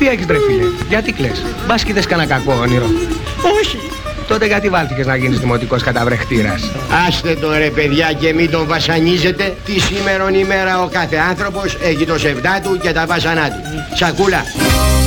Τι έχεις ρε φίλε, γιατί κλαις? Μπας κι είδες κανένα κακό όνειρο? Όχι. Τότε γιατί βάλθηκες να γίνεις δημοτικός καταβρεχτήρας? Άστε τον ρε παιδιά και μην τον βασανίζετε. Τη σήμερον ημέρα ο κάθε άνθρωπος έχει το σεβδά του και τα βάσανά του. Σακούλα.